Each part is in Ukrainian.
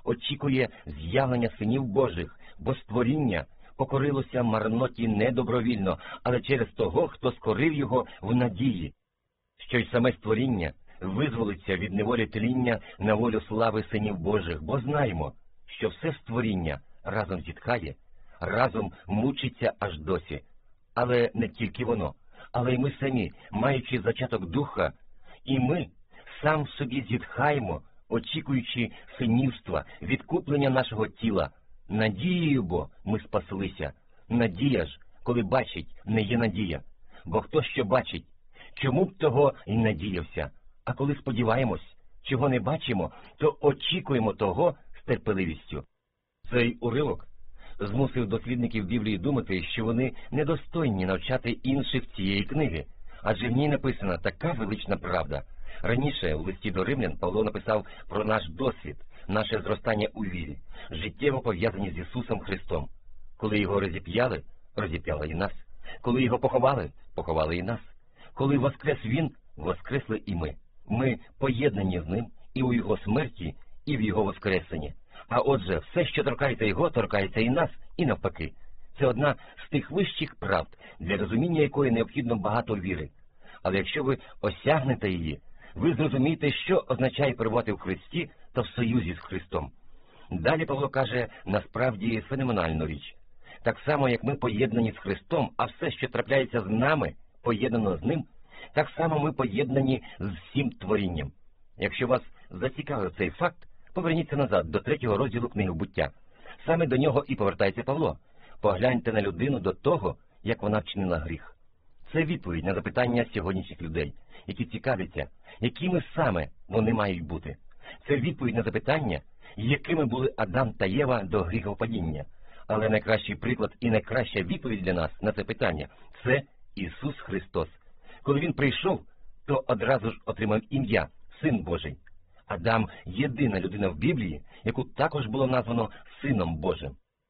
очікує з'явлення синів Божих, бо створіння покорилося марноті не добровільно, але через того, хто скорив його в надії, що й саме створіння визволиться від неволі тління на волю слави синів Божих, бо знаємо, що все створіння разом зітхає, разом мучиться аж досі. Але не тільки воно, але й ми самі, маючи зачаток духа, і ми сам собі зітхаємо, очікуючи синівства, відкуплення нашого тіла. Надією бо ми спаслися. Надія ж, коли бачить, не є надія. Бо хто що бачить, чому б того й надіявся? А коли сподіваємось, чого не бачимо, то очікуємо того з терпеливістю. Цей уривок змусив дослідників Біблії думати, що вони недостойні навчати інших цієї книги, адже в ній написана така велична правда. Раніше, у листі до римлян, Павло написав про наш досвід, наше зростання у вірі, життєво пов'язані з Ісусом Христом. Коли його розіп'яли, розіп'яли і нас. Коли його поховали, поховали і нас. Коли воскрес він, воскресли і ми. Ми поєднані з ним і у його смерті, і в його воскресенні. А отже, все, що торкається його, торкається і нас, і навпаки. Це одна з тих вищих правд, для розуміння якої необхідно багато віри. Але якщо ви осягнете її, ви зрозумієте, що означає перебувати в Христі та в союзі з Христом. Далі Павло каже насправді феноменальну річ. Так само, як ми поєднані з Христом, а все, що трапляється з нами, поєднано з Ним, так само ми поєднані з всім творінням. Якщо вас зацікавив цей факт, поверніться назад до 3 розділу книги «Буття». Саме до нього і повертається Павло. Погляньте на людину до того, як вона вчинила гріх. Це відповідь на запитання сьогоднішніх людей, які цікавляться, якими саме вони мають бути. Це відповідь на запитання, якими були Адам та Єва до гріхопадіння. Але найкращий приклад і найкраща відповідь для нас на це питання – це Ісус Христос. Коли Він прийшов, то одразу ж отримав ім'я – Син Божий. Адам – єдина людина в Біблії, яку також було названо Сином Божим.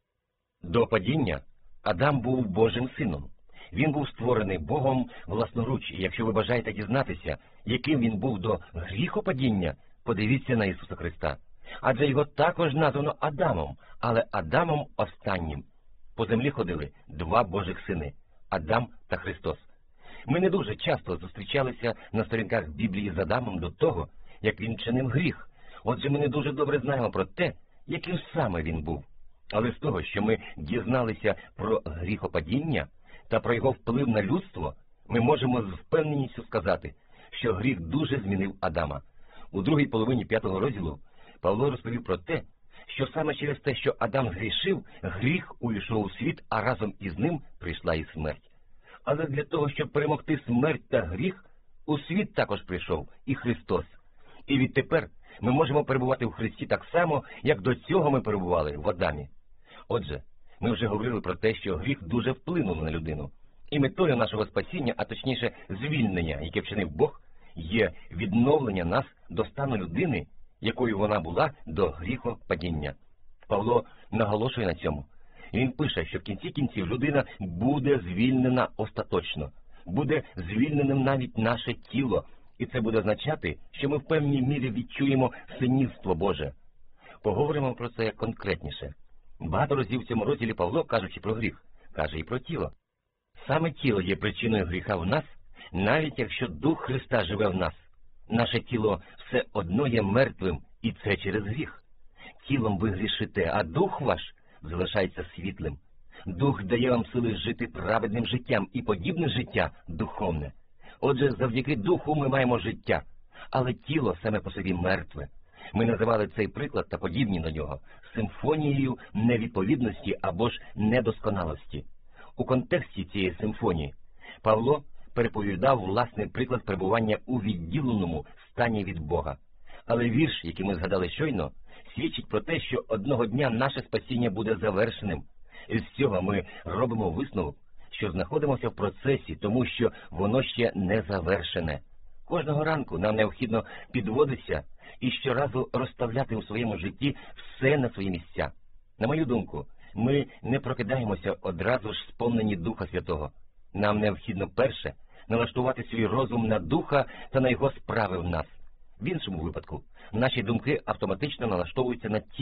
До падіння Адам був Божим сином. Він був створений Богом власноруч, і якщо ви бажаєте дізнатися, яким він був до гріхопадіння, подивіться на Ісуса Христа. Адже його також названо Адамом, але Адамом останнім. По землі ходили 2 Божих сини – Адам та Христос. Ми не дуже часто зустрічалися на сторінках Біблії з Адамом до того, як він чинив гріх. Отже, ми не дуже добре знаємо про те, яким саме він був. Але з того, що ми дізналися про гріхопадіння та про його вплив на людство, ми можемо з впевненістю сказати, що гріх дуже змінив Адама. У другій половині 5 розділу Павло розповів про те, що саме через те, що Адам згрішив, гріх увійшов у світ, а разом із ним прийшла і смерть. Але для того, щоб перемогти смерть та гріх, у світ також прийшов і Христос. І відтепер ми можемо перебувати в Христі так само, як до цього ми перебували в Адамі. Отже, ми вже говорили про те, що гріх дуже вплинув на людину. І метою нашого спасіння, а точніше звільнення, яке вчинив Бог, є відновлення нас до стану людини, якою вона була до гріхопадіння. Павло наголошує на цьому. Він пише, що в кінці кінців людина буде звільнена остаточно, буде звільненим навіть наше тіло, і це буде означати, що ми в певній мірі відчуємо синівство Боже. Поговоримо про це конкретніше. Багато разів в цьому розділі Павло, кажучи про гріх, каже і про тіло. Саме тіло є причиною гріха в нас, навіть якщо Дух Христа живе в нас. Наше тіло все одно є мертвим, і це через гріх. Тілом ви грішите, а дух ваш залишається світлим. Дух дає вам сили жити праведним життям, і подібне життя духовне. Отже, завдяки духу ми маємо життя, але тіло саме по собі мертве. Ми називали цей приклад та подібні на нього симфонією невідповідності або ж недосконалості. У контексті цієї симфонії Павло переповідав власний приклад перебування у відділеному стані від Бога. Але вірш, який ми згадали щойно, свідчить про те, що одного дня наше спасіння буде завершеним. І з цього ми робимо висновок, що знаходимося в процесі, тому що воно ще не завершене. Кожного ранку нам необхідно підводитися і щоразу розставляти у своєму житті все на свої місця. На мою думку, ми не прокидаємося одразу ж сповнені Духа Святого. Нам необхідно перше налаштувати свій розум на Духа та на Його справи в нас. В іншому випадку наші думки автоматично налаштовуються на ті